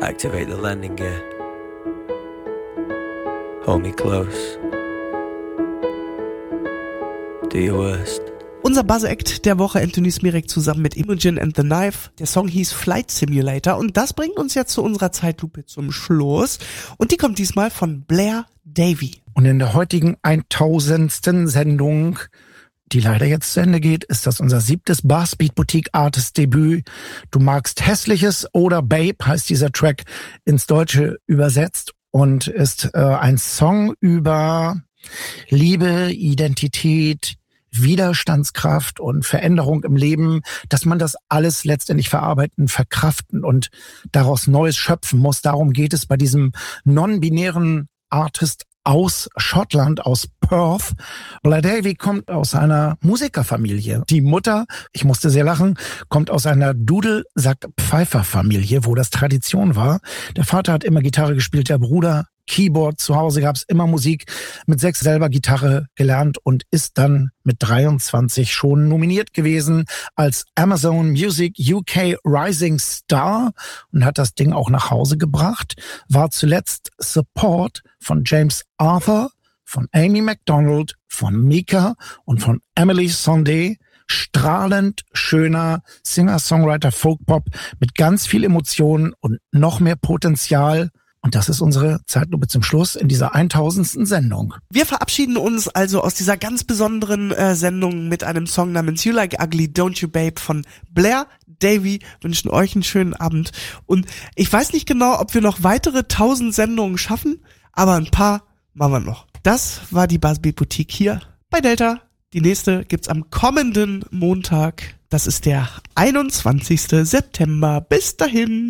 Activate the landing gear. Hold me close. Do your worst. Unser Buzz-Act der Woche, Anthony Smirek zusammen mit Imogen and the Knife. Der Song hieß Flight Simulator und das bringt uns jetzt zu unserer Zeitlupe zum Schluss. Und die kommt diesmal von Blair Davy. Und in der heutigen 1000. Sendung, die leider jetzt zu Ende geht, ist das unser 7. Bassbeat Boutique Artist Debüt. Du magst Hässliches oder Babe heißt dieser Track ins Deutsche übersetzt und ist ein Song über Liebe, Identität, Widerstandskraft und Veränderung im Leben, dass man das alles letztendlich verarbeiten, verkraften und daraus Neues schöpfen muss. Darum geht es bei diesem non-binären Artist aus Schottland, aus Perth. Blair Davy kommt aus einer Musikerfamilie. Die Mutter, ich musste sehr lachen, kommt aus einer Dudelsack-Pfeifer-Familie, wo das Tradition war. Der Vater hat immer Gitarre gespielt, der Bruder Keyboard. Zu Hause gab es immer Musik. Mit 6 selber Gitarre gelernt und ist dann mit 23 schon nominiert gewesen als Amazon Music UK Rising Star und hat das Ding auch nach Hause gebracht. War zuletzt Support von James Arthur, von Amy MacDonald, von Mika und von Emily Sandé. Strahlend schöner Singer-Songwriter Folkpop mit ganz viel Emotionen und noch mehr Potenzial. Und das ist unsere Zeitlupe zum Schluss in dieser 1000. Sendung. Wir verabschieden uns also aus dieser ganz besonderen Sendung mit einem Song namens You Like Ugly, Don't You Babe von Blair Davy. Wünschen euch einen schönen Abend. Und ich weiß nicht genau, ob wir noch weitere 1000 Sendungen schaffen, aber ein paar machen wir noch. Das war die Buzzbeat Boutique hier bei Delta. Die nächste gibt's am kommenden Montag. Das ist der 21. September. Bis dahin.